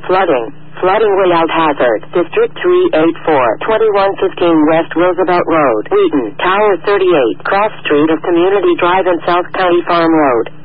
Flooding. Flooding layout hazard. District 384, 2115 West Roosevelt Road, Wheaton, Tower 38, Cross Street of Community Drive and South County Farm Road.